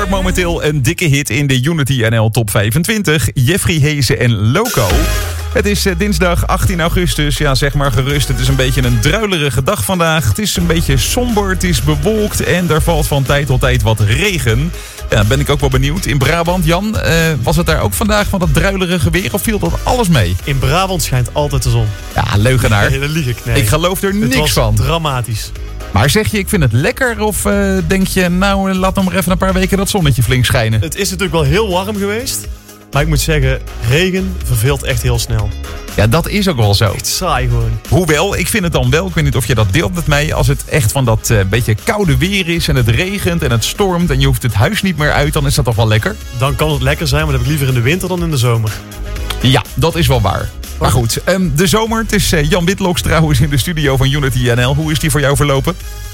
scoort momenteel een dikke hit in de Unity NL Top 25. Jeffrey Heese en Loco. Het is dinsdag 18 augustus. Ja, zeg maar gerust. Het is een beetje een druilerige dag vandaag. Het is een beetje somber, het is bewolkt en er valt van tijd tot tijd wat regen. Ja, ben ik ook wel benieuwd. In Brabant, Jan, was het daar ook vandaag van dat druilerige weer of viel dat alles mee? In Brabant schijnt altijd de zon. Ja, leugenaar. Nee, dat lieg ik. Nee. Ik geloof er niks van. Het was dramatisch. Maar zeg je, ik vind het lekker of denk je, nou laat dan maar even een paar weken dat zonnetje flink schijnen? Het is natuurlijk wel heel warm geweest. Maar ik moet zeggen, regen verveelt echt heel snel. Ja, dat is ook wel zo. Echt saai gewoon. Hoewel, ik vind het dan wel, ik weet niet of je dat deelt met mij, als het echt van dat beetje koude weer is en het regent en het stormt en je hoeft het huis niet meer uit, dan is dat toch wel lekker? Dan kan het lekker zijn, maar dat heb ik liever in de winter dan in de zomer. Ja, dat is wel waar. Maar goed, de zomer, het is Jan Witloks trouwens in de studio van Unity NL. Hoe is die voor jou verlopen?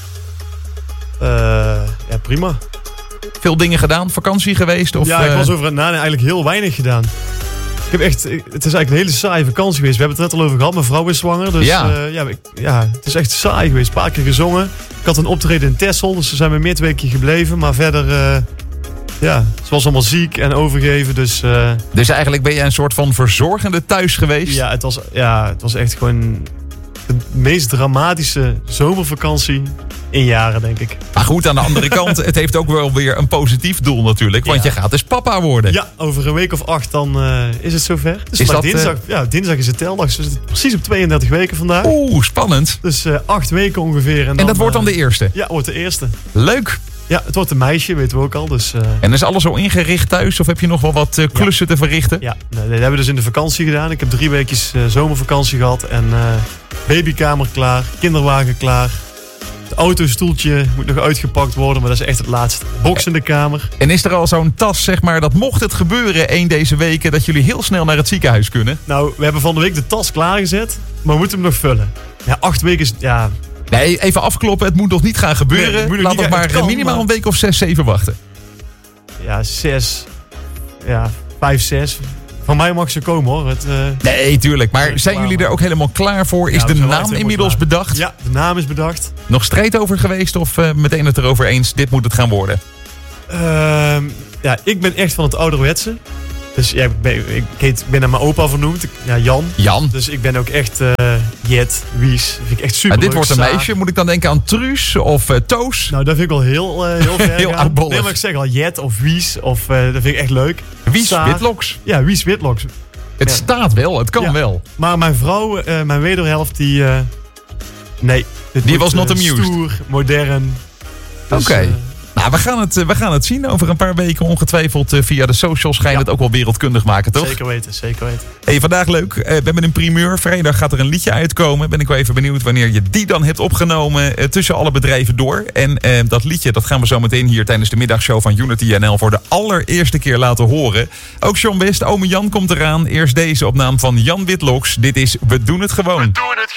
Ja, prima. Veel dingen gedaan, vakantie geweest? Of, ja, ik was over het nadenken eigenlijk heel weinig gedaan. Het is eigenlijk een hele saaie vakantie geweest. We hebben het net al over gehad. Mijn vrouw is zwanger. Dus het is echt saai geweest. Een paar keer gezongen. Ik had een optreden in Texel. Dus we zijn we een midweekje gebleven. Maar verder, ze was allemaal ziek en overgeven. Dus eigenlijk ben je een soort van verzorgende thuis geweest? Ja, het was echt gewoon de meest dramatische zomervakantie in jaren, denk ik. Maar goed, aan de andere kant, het heeft ook wel weer een positief doel natuurlijk. Want je gaat dus papa worden. Ja, over een week of 8 dan is het zover. Dus is dat, dinsdag is het teldag. Dus we zitten precies op 32 weken vandaag. Oeh, spannend. Dus 8 weken ongeveer. En dat wordt dan de eerste? Ja, wordt de eerste. Leuk. Ja, het wordt een meisje, weten we ook al. Dus, En is alles al ingericht thuis? Of heb je nog wel wat klussen te verrichten? Ja, dat hebben we dus in de vakantie gedaan. Ik heb 3 weekjes zomervakantie gehad. En babykamer klaar, kinderwagen klaar. Het autostoeltje moet nog uitgepakt worden, maar dat is echt het laatste. Box in de kamer. En is er al zo'n tas, zeg maar, dat mocht het gebeuren één deze weken, dat jullie heel snel naar het ziekenhuis kunnen? Nou, we hebben van de week de tas klaargezet, maar we moeten hem nog vullen. Ja, 8 weken is, ja... Nee, even afkloppen, het moet nog niet gaan gebeuren. Nee, laat nog maar minimaal een week of 6, 7 wachten. Ja, 6. Ja, 5, 6. Van mij mag ze komen hoor. Nee, tuurlijk. Maar zijn jullie er ook helemaal klaar voor? Is de naam inmiddels bedacht? Ja, de naam is bedacht. Nog strijd over geweest of meteen het erover eens, dit moet het gaan worden? Ja, ik ben echt van het ouderwetse. Dus ja, ik ben naar mijn opa vernoemd. Ja, Jan. Dus ik ben ook echt Jet, Wies. Dat vind ik echt super leuk. Dit wordt een meisje. Moet ik dan denken aan Truus of Toos? Nou, dat vind ik wel heel ver heel oudbollig. Nee, maar ik zeg al Jet of Wies. Of, dat vind ik echt leuk. Wies Witloks. Ja, Wies Witloks. Het staat wel, het kan wel. Maar mijn vrouw, mijn wederhelft, die... nee. Die was not amused. Stoer, modern. Dus, Oké. Nou, we gaan het zien over een paar weken. Ongetwijfeld via de socials ga je het ook wel wereldkundig maken, toch? Zeker weten, zeker weten. Hey, vandaag leuk. We hebben een primeur. Vrijdag gaat er een liedje uitkomen. Ben ik wel even benieuwd wanneer je die dan hebt opgenomen tussen alle bedrijven door. En dat liedje dat gaan we zo meteen hier tijdens de middagshow van Unity NL voor de allereerste keer laten horen. Ook John West, ome Jan komt eraan. Eerst deze op naam van Jan Witloks. Dit is We doen het gewoon.